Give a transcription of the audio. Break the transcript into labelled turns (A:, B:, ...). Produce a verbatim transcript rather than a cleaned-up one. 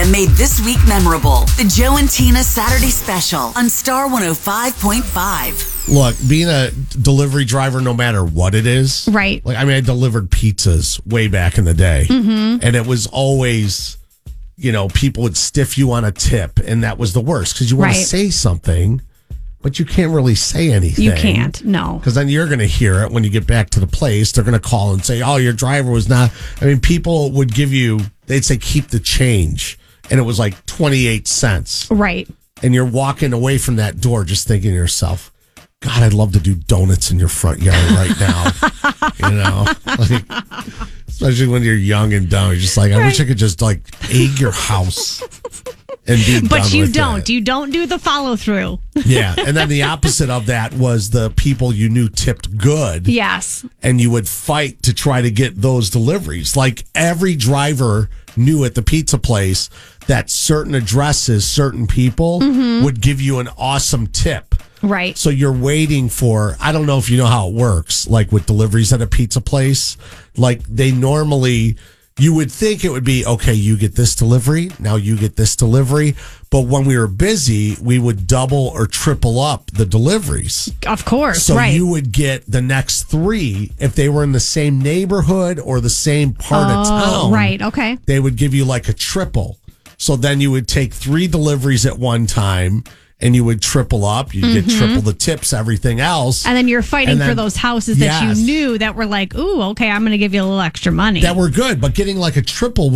A: that made this week memorable. The Joe and Tina Saturday Special on Star one oh five point five.
B: Look, being a delivery driver, no matter what it is.
C: Right.
B: Like, I mean, I delivered pizzas way back in the day. Mm-hmm. And it was always, you know, people would stiff you on a tip. And that was the worst because you want
C: Right.
B: to say something, but you can't really say anything.
C: You can't, no.
B: Because then you're going to hear it when you get back to the place. They're going to call and say, oh, your driver was not. I mean, people would give you, they'd say, keep the change. And it was like twenty-eight cents.
C: Right.
B: And you're walking away from that door just thinking to yourself, God, I'd love to do donuts in your front yard right now. You know, like, especially when you're young and dumb. You're just like, I
C: Right.
B: wish I could just like egg your house and be done
C: But you
B: with
C: don't.
B: it.
C: You don't do the follow through.
B: Yeah. And then the opposite of that was the people you knew tipped good.
C: Yes.
B: And you would fight to try to get those deliveries. Like every driver knew at the pizza place that certain addresses, certain people
C: Mm-hmm.
B: would give you an awesome tip.
C: Right.
B: So you're waiting for, I don't know if you know how it works, like with deliveries at a pizza place. Like they normally, you would think it would be, okay, you get this delivery, now you get this delivery. But when we were busy, we would double or triple up the deliveries.
C: Of course.
B: So
C: right.
B: you would get the next three if they were in the same neighborhood or the same part of
C: Oh,
B: town.
C: right. Okay.
B: They would give you like a triple. So then you would take three deliveries at one time and you would triple up. You'd get triple the tips, everything else.
C: And then you're fighting
B: And then-
C: for those houses that
B: Yes.
C: you knew that were like, ooh, okay, I'm going to give you a little extra money.
B: That were good, but getting like a triple